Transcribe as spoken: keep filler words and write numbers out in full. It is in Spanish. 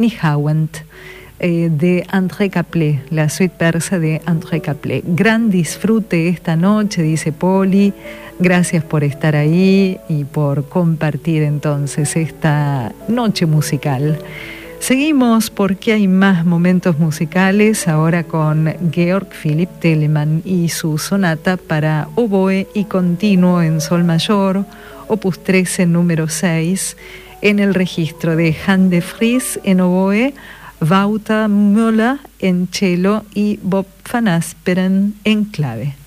Nihawent, eh, de André Caplet, la suite persa de André Caplet. Gran disfrute esta noche, dice Poli. Gracias por estar ahí y por compartir entonces esta noche musical. Seguimos porque hay más momentos musicales, ahora con Georg Philipp Telemann y su sonata para oboe y continuo en sol mayor, opus trece número seis, en el registro de Han de Vries en oboe, Wouter Müller en cello y Bob van Asperen en clave.